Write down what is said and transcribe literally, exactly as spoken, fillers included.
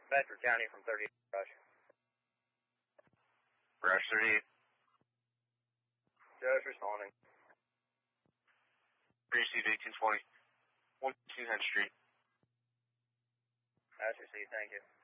Bedford County from thirty-eight Rush. Rush thirty-eight. Joe's responding. Received eighteen twenty. one two Henry Street. That's received, thank you.